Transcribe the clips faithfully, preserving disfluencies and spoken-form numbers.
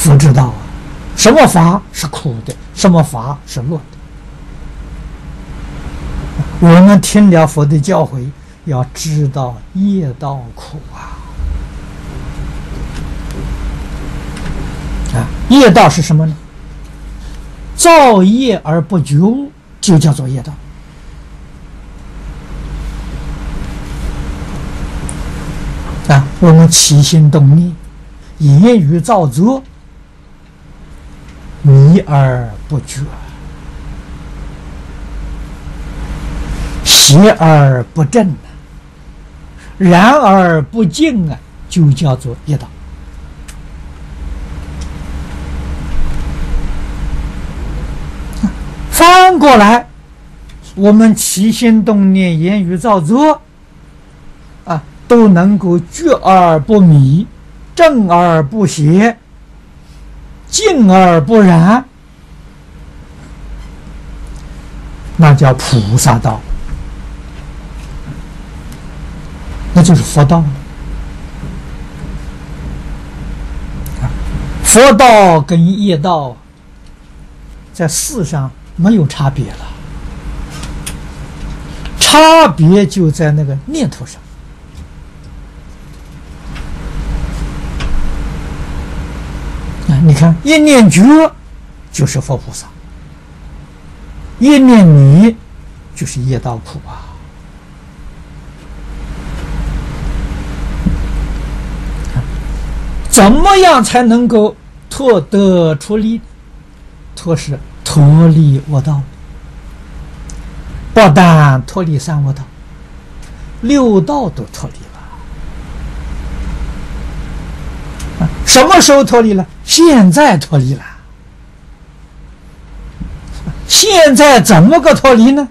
佛知道啊，什么法是苦的，什么法是乐的。我们听了佛的教诲，要知道业道苦啊！啊，业道是什么呢？造业而不觉悟，就叫做业道。啊，我们起心动念、言语造作，迷而不觉，邪而不正，然而不净啊，就叫做业道。反过来，我们起心动念、言语造作啊，都能够觉而不迷，正而不邪，净而不染，那叫菩萨道，那就是佛道。佛道跟业道在事上没有差别了，差别就在那个念头上。啊，你看，一念觉就是佛菩萨，一念迷就是业道苦啊。怎么样才能够脱得出离？脱是脱离恶道，不但脱离三恶道，六道都脱离了。什么时候脱离了？现在脱离了。现在怎么个脱离呢？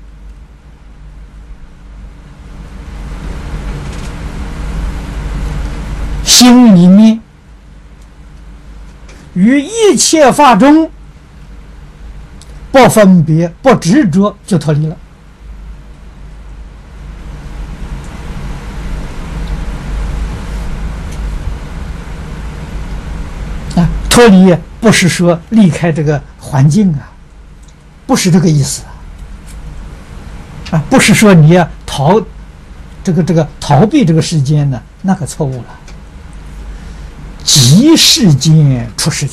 心里面于一切法中不分别、不执着，就脱离了。啊，脱离不是说离开这个环境啊，不是这个意思啊，啊，不是说你要逃这个这个逃避这个世间呢，那个错误了。即世间出世间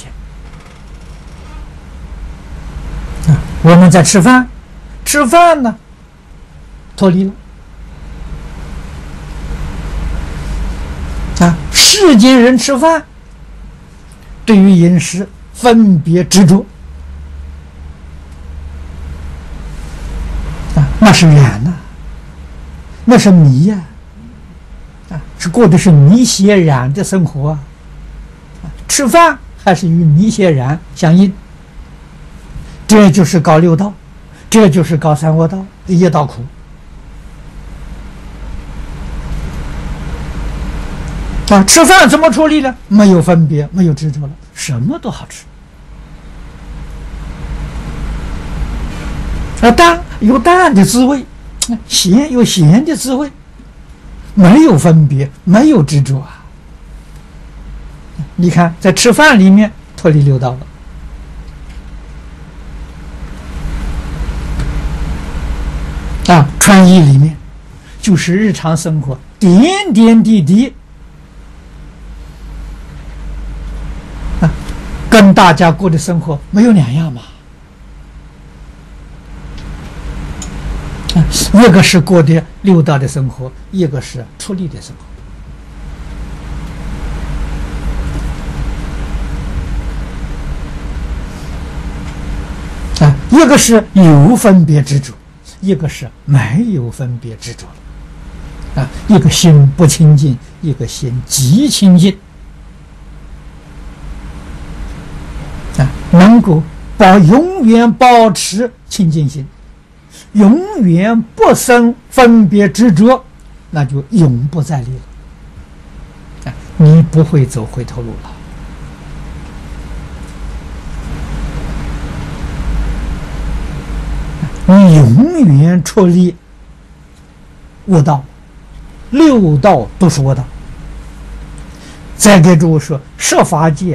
啊！我们在吃饭，吃饭呢，脱离了啊！世间人吃饭，对于饮食分别执着啊，那是染呐、啊，那是迷呀、啊，啊，是过的是迷邪染的生活啊。吃饭还是与迷邪染相应，这就是搞六道，这就是搞三恶道，业道苦啊！吃饭怎么处理呢？没有分别，没有执着了，什么都好吃。啊，淡有淡的滋味，咸有咸的滋味，没有分别，没有执着啊！你看，在吃饭里面脱离六道了啊，穿衣里面就是日常生活点点滴滴啊，跟大家过的生活没有两样嘛。啊，一个是过的六道的生活，一个是出离的生活。啊，一个是有分别执着，一个是没有分别执着了。啊，一个心不清净，一个心极清净。啊，能够保永远保持清净心，永远不生分别执着，那就永不再离了。啊，你不会走回头路了。你永远出离恶道，六道都是恶道。再给诸位说，设法界